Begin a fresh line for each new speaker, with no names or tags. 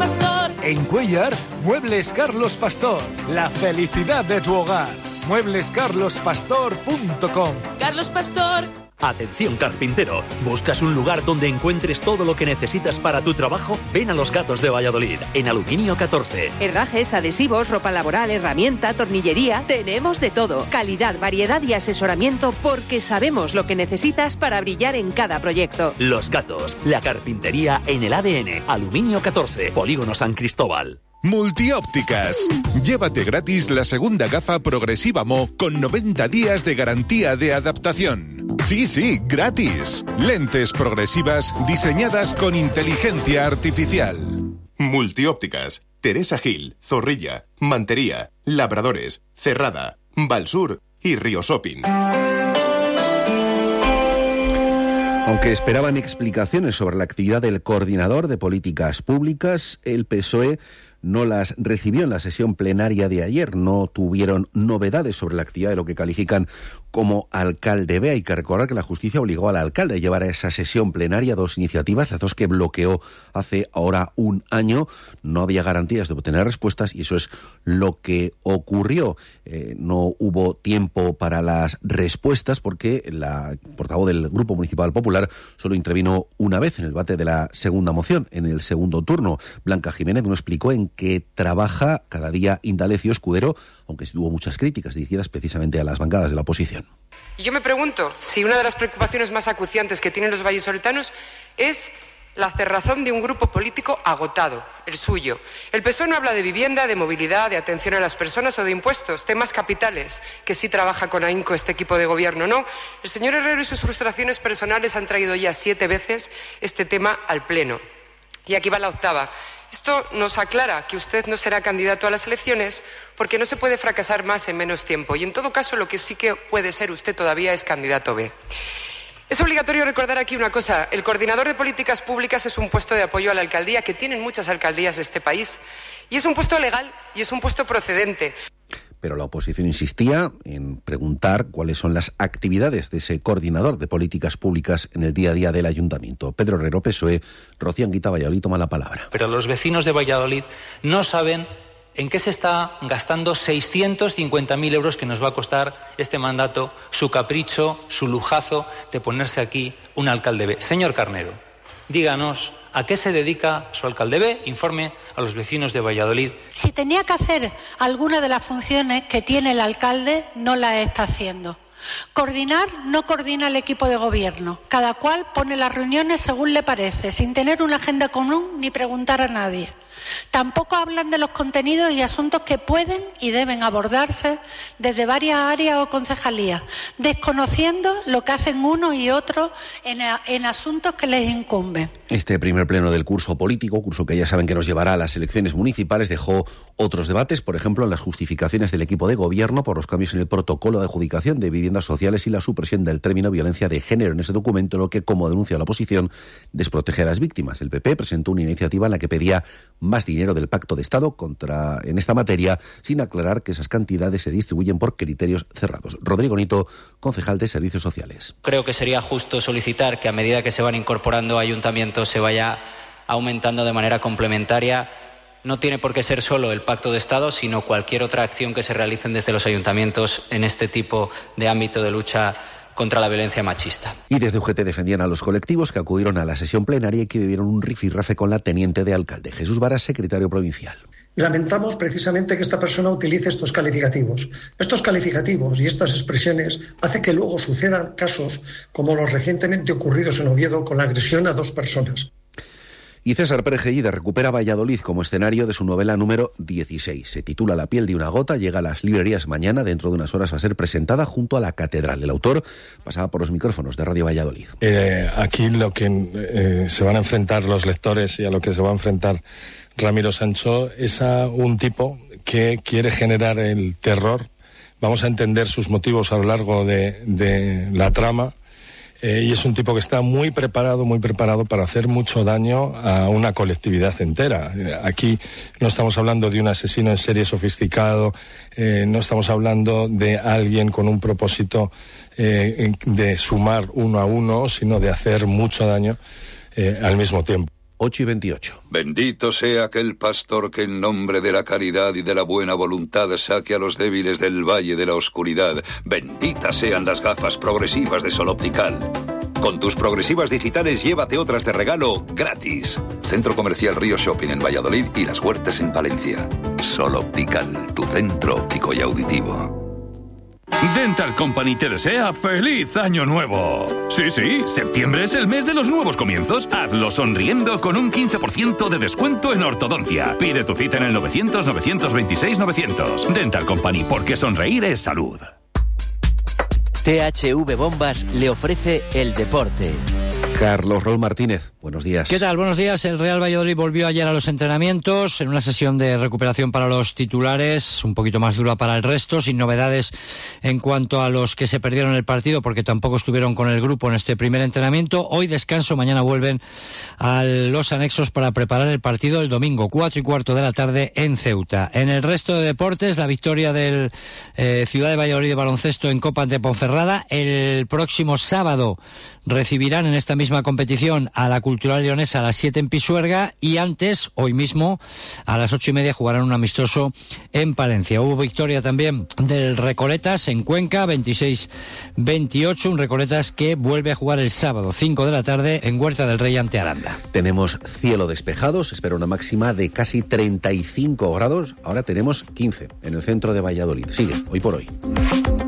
Pastor.
En Cuéllar, Muebles Carlos Pastor. La felicidad de tu hogar. mueblescarlospastor.com.
Carlos Pastor.
Atención carpintero, ¿buscas un lugar donde encuentres todo lo que necesitas para tu trabajo? Ven a Los Gatos de Valladolid, en Aluminio 14.
Herrajes, adhesivos, ropa laboral, herramienta, tornillería, tenemos de todo. Calidad, variedad y asesoramiento porque sabemos lo que necesitas para brillar en cada proyecto.
Los Gatos, la carpintería en el ADN. Aluminio 14, Polígono San Cristóbal.
Multiópticas. Llévate gratis la segunda gafa progresiva Mo con 90 días de garantía de adaptación. Sí, gratis. Lentes progresivas diseñadas con inteligencia artificial.
Multiópticas. Teresa Gil, Zorrilla, Mantería, Labradores, Cerrada, Valsur y Río Shopping.
Aunque esperaban explicaciones sobre la actividad del coordinador de políticas públicas, el PSOE no las recibió en la sesión plenaria de ayer. No tuvieron novedades sobre la actividad de lo que califican como alcalde B. Hay que recordar que la justicia obligó al alcalde a llevar a esa sesión plenaria dos iniciativas, las dos que bloqueó hace ahora un año. No había garantías de obtener respuestas y eso es lo que ocurrió. No hubo tiempo para las respuestas porque la portavoz del Grupo Municipal Popular solo intervino una vez en el debate de la segunda moción, en el segundo turno. Blanca Jiménez no explicó en qué trabaja cada día Indalecio Escudero, aunque sí tuvo muchas críticas dirigidas precisamente a las bancadas de la oposición.
Y yo me pregunto si una de las preocupaciones más acuciantes que tienen los vallisoletanos es la cerrazón de un grupo político agotado, el suyo. El PSOE no habla de vivienda, de movilidad, de atención a las personas o de impuestos, temas capitales, que sí trabaja con ahínco este equipo de gobierno, ¿no? El señor Herrero y sus frustraciones personales han traído ya 7 veces este tema al Pleno. Y aquí va la octava. Esto nos aclara que usted no será candidato a las elecciones porque no se puede fracasar más en menos tiempo. Y en todo caso, lo que sí que puede ser usted todavía es candidato B. Es obligatorio recordar aquí una cosa. El coordinador de políticas públicas es un puesto de apoyo a la alcaldía que tienen muchas alcaldías de este país. Y es un puesto legal y es un puesto procedente.
Pero la oposición insistía en preguntar cuáles son las actividades de ese coordinador de políticas públicas en el día a día del ayuntamiento. Pedro Herrero, PSOE, Rocío Anguita, Valladolid, toma la palabra.
Pero los vecinos de Valladolid no saben en qué se está gastando 650.000 euros que nos va a costar este mandato, su capricho, su lujazo de ponerse aquí un alcalde B. Señor Carnero, díganos a qué se dedica su alcalde B, informe a los vecinos de Valladolid.
Si tenía que hacer alguna de las funciones que tiene el alcalde, no la está haciendo. Coordinar no coordina el equipo de gobierno. Cada cual pone las reuniones según le parece, sin tener una agenda común ni preguntar a nadie. Tampoco hablan de los contenidos y asuntos que pueden y deben abordarse desde varias áreas o concejalías, desconociendo lo que hacen unos y otros en asuntos que les incumben.
Este primer pleno del curso político, curso que ya saben que nos llevará a las elecciones municipales, dejó otros debates, por ejemplo, en las justificaciones del equipo de gobierno por los cambios en el protocolo de adjudicación de viviendas sociales y la supresión del término violencia de género en ese documento, lo que, como denuncia la oposición, desprotege a las víctimas. El PP presentó una iniciativa en la que pedía más dinero del Pacto de Estado en esta materia, sin aclarar que esas cantidades se distribuyen por criterios cerrados. Rodrigo Nito, concejal de Servicios Sociales.
Creo que sería justo solicitar que a medida que se van incorporando ayuntamientos se vaya aumentando de manera complementaria. No tiene por qué ser solo el Pacto de Estado, sino cualquier otra acción que se realicen desde los ayuntamientos en este tipo de ámbito de lucha contra la violencia machista.
Y desde UGT defendían a los colectivos que acudieron a la sesión plenaria y que vivieron un rifirrafe con la teniente de alcalde. Jesús Varas, secretario provincial.
Lamentamos precisamente que esta persona utilice estos calificativos. Estos calificativos y estas expresiones hacen que luego sucedan casos como los recientemente ocurridos en Oviedo con la agresión a 2 personas.
Y César Pérez Gellida recupera Valladolid como escenario de su novela número 16. Se titula La piel de una gota, llega a las librerías mañana, dentro de unas horas va a ser presentada junto a la catedral. El autor pasaba por los micrófonos de Radio Valladolid.
Aquí lo que se van a enfrentar los lectores y a lo que se va a enfrentar Ramiro Sancho es a un tipo que quiere generar el terror. Vamos a entender sus motivos a lo largo de la trama. Y es un tipo que está muy preparado para hacer mucho daño a una colectividad entera. Aquí no estamos hablando de un asesino en serie sofisticado, no estamos hablando de alguien con un propósito de sumar uno a uno, sino de hacer mucho daño al mismo tiempo.
8:28.
Bendito sea aquel pastor que en nombre de la caridad y de la buena voluntad saque a los débiles del valle de la oscuridad. Benditas sean las gafas progresivas de Sol Optical. Con tus progresivas digitales llévate otras de regalo gratis. Centro Comercial Río Shopping en Valladolid y Las Huertas en Palencia. Sol Optical, tu centro óptico y auditivo.
Dental Company te desea ¡feliz Año Nuevo! Sí, septiembre es el mes de los nuevos comienzos. Hazlo sonriendo con un 15% de descuento en ortodoncia. Pide tu cita en el 900-926-900. Dental Company, porque sonreír es salud.
THV Bombas le ofrece el deporte.
Carlos Raúl Martínez, buenos días.
¿Qué tal? Buenos días. El Real Valladolid volvió ayer a los entrenamientos en una sesión de recuperación para los titulares, un poquito más dura para el resto, sin novedades en cuanto a los que se perdieron el partido porque tampoco estuvieron con el grupo en este primer entrenamiento. Hoy descanso, mañana vuelven a los anexos para preparar el partido el domingo, 4:15 de la tarde en Ceuta. En el resto de deportes, la victoria del Ciudad de Valladolid de baloncesto en Copa ante Ponferrada. El próximo sábado recibirán en esta misma competición a la Cultural Leonesa a las 7 en Pisuerga y antes, hoy mismo, a las 8:30 jugarán un amistoso en Palencia. Hubo victoria también del Recoletas en Cuenca, 26-28, un Recoletas que vuelve a jugar el sábado, 5 de la tarde, en Huerta del Rey ante Aranda.
Tenemos cielo despejado, se espera una máxima de casi 35 grados, ahora tenemos 15 en el centro de Valladolid. Sigue, hoy por hoy.